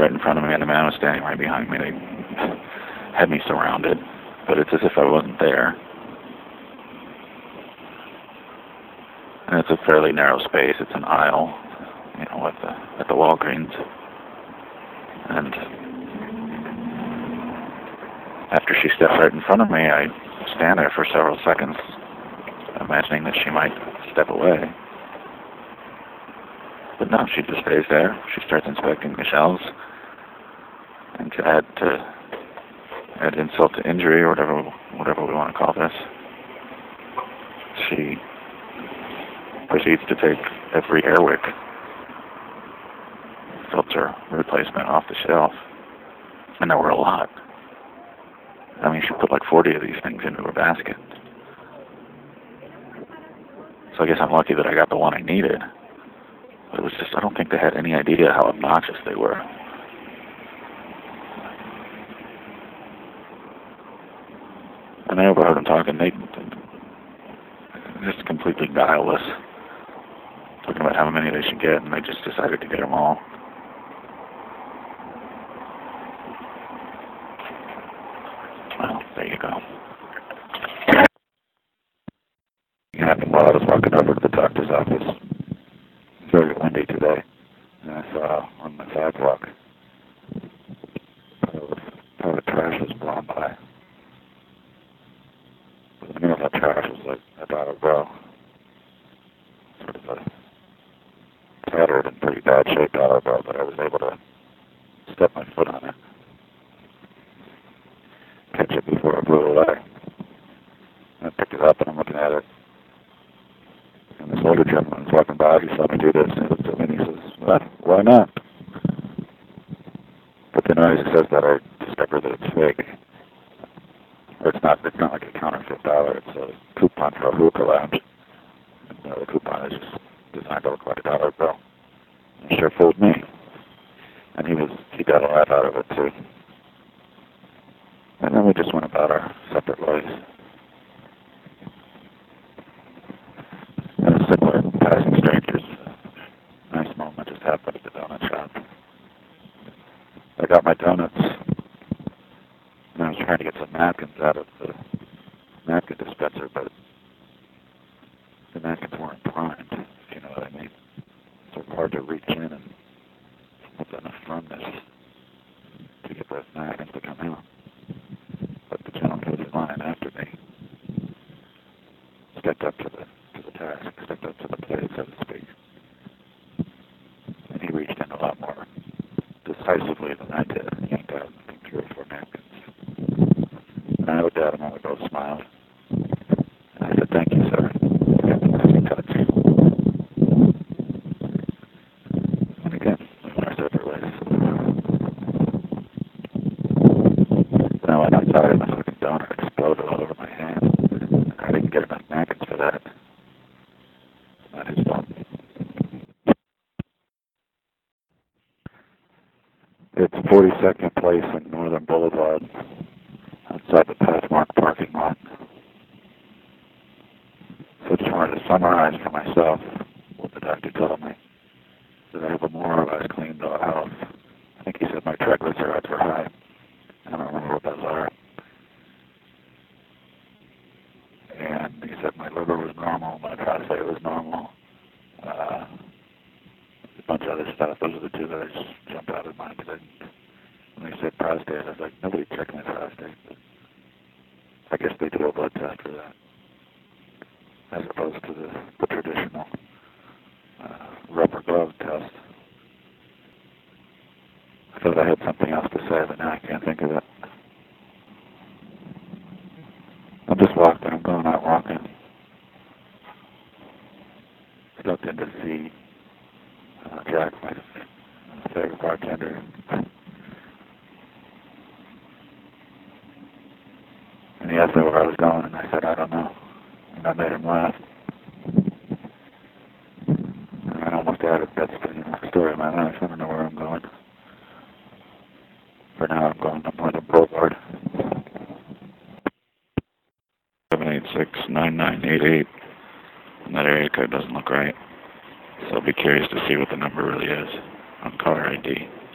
right in front of me, and the man was standing right behind me. They had me surrounded, but it's as if I wasn't there. And it's a fairly narrow space. It's an aisle, you know, at the Walgreens. And after she steps right in front of me, I stand there for several seconds, imagining that she might step away. But no, she just stays there. She starts inspecting the shelves. And to add insult to injury, or whatever we want to call this, she proceeds to take every Airwick filter replacement off the shelf. And there were a lot. I mean, she put like 40 of these things into her basket. So I guess I'm lucky that I got the one I needed. But it was just, I don't think they had any idea how obnoxious they were. And I overheard them talking. They just completely guileless, talking about how many they should get, and they just decided to get them all. Well, there you go. It happened while I was walking over to the doctor's office. It's very windy today, and I saw on the sidewalk how the trash was blown by. But the middle of that trash was like a dollar bill. Sort of a tattered and pretty bad shape dollar bill, but I was able to step my foot on it, catch it before it blew away. And I picked it up and I'm looking at it. And this older gentleman was walking by, he saw me do this, and he looked at me and he says, "What? Why not?" But then I says that I discovered that it's fake. Or it's not like a counterfeit dollar, it's a coupon for a hookah lounge. And the coupon is just designed to look like a dollar bill. It sure fooled me. And he got a laugh out of it too. And then we just went about our separate ways. And a similar passing strangers, nice moment just happened at the donut shop. I got my donuts, and I was trying to get some napkins out of the napkin dispenser, but the napkins weren't primed, if you know what I mean. So it's hard to reach in and with enough firmness to get those napkins to come out. But the gentleman who was in line after me stepped up to the task, stepped up to the plate, so to speak. And he reached in a lot more decisively than I did. He yanked out 3 or 4 napkins. And I looked at him and we both smiled. And I said, "Thank you, sir." You got the nice touch. And again, we went our separate ways. Then I went outside and the fucking donut exploded all over my hand. I didn't get enough napkins for that. Not his fault. It's 42nd Place and Northern Boulevard, outside the Pathmark parking lot. So I just wanted to summarize for myself what the doctor told me. That I have a more or less clean bill of health. I think he said my triglycerides were high. I don't remember what those are. And he said my liver was normal, my prostate was normal. A bunch of other stuff. Those are the 2 that I just jumped out of mind. When they said prostate, I was like, nobody checked my prostate. But I guess they do a blood test for that, as opposed to the traditional rubber glove test. I thought I had something else to say, but now I can't think of it. I'm just walking. I'm going out walking. Stopped in to see Jack, my favorite bartender. And he asked me where I was going, and I said, "I don't know." And I made him laugh. And I almost added, "That's the story of my life. I don't know where I'm going." For now, I'm going to Northern Boulevard. 786-9988. And that area code doesn't look right. So I'll be curious to see what the number really is on caller ID.